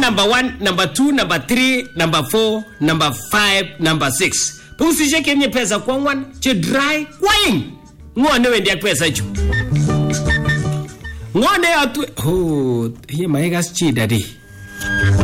number 1, number 2, number 3, number 4, number 5, number 6. Pusi je kenye pesa kwa 1 che dry kwaing. Ngone wendi pesa ju. Ngone atu. Oh, hii maigas chi daddy.